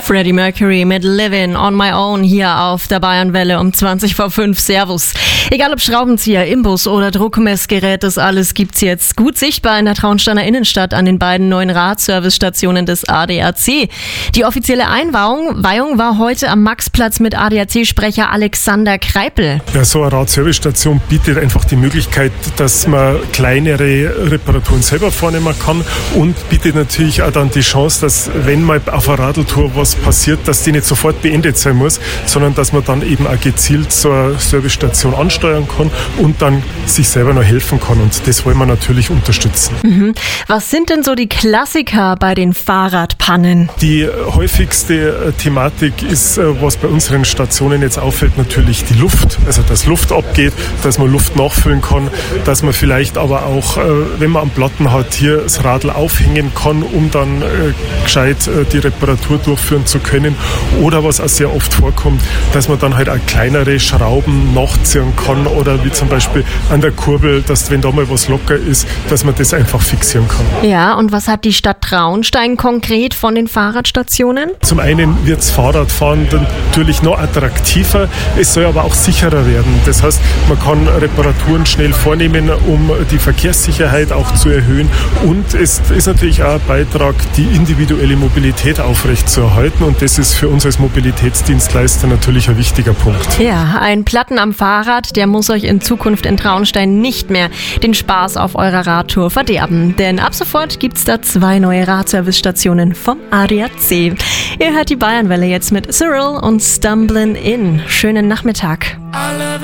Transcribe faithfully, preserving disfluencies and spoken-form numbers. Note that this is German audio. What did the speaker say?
Freddie Mercury mit Living on My Own hier auf der Bayernwelle um zwanzig vor fünf. Servus. Egal ob Schraubenzieher, Imbus oder Druckmessgerät, das alles gibt's jetzt gut sichtbar in der Traunsteiner Innenstadt an den beiden neuen Radservicestationen des A D A C. Die offizielle Einweihung Weihung war heute am Maxplatz mit A D A C-Sprecher Alexander Kreipel. Ja, so eine Radservicestation bietet einfach die Möglichkeit, dass man kleinere Reparaturen selber vornehmen kann und bietet natürlich auch dann die Chance, dass wenn mal auf einer Radltour was passiert, dass die nicht sofort beendet sein muss, sondern dass man dann eben auch gezielt so eine Servicestation ansteuern kann und dann sich selber noch helfen kann. Und das wollen wir natürlich unterstützen. Mhm. Was sind denn so die Klassiker bei den Fahrradpannen? Die häufigste Thematik ist, was bei unseren Stationen jetzt auffällt, natürlich die Luft. Also dass Luft abgeht, dass man Luft nachfüllen kann, dass man vielleicht aber auch, wenn man am Platten hat, hier das Radl aufhängen kann, um dann gescheit die Reparatur durchführen zu können. Oder was auch sehr oft vorkommt, dass man dann halt auch kleinere Schrauben nachziehen kann oder wie zum Beispiel an der Kurbel, dass wenn da mal was locker ist, dass man das einfach fixieren kann. Ja, und was hat die Stadt Traunstein konkret von den Fahrradstationen? Zum einen wird das Fahrradfahren natürlich noch attraktiver, es soll aber auch sicherer werden. Das heißt, man kann Reparaturen schnell vornehmen, um die Verkehrssicherheit auch zu erhöhen, und es ist natürlich auch ein Beitrag, die individuelle Mobilität aufrechtzuerhalten, und das ist für uns als Mobilitätsdienstleister natürlich ein wichtiger Punkt. Ja, ein Platten am Fahrrad, der muss euch in Zukunft in Traunstein nicht mehr den Spaß auf eurer Radtour verderben, denn ab sofort gibt's da zwei neue Radservicestationen vom A D A C. Ihr hört die Bayernwelle jetzt mit Cyril und Stumblin' In. Schönen Nachmittag.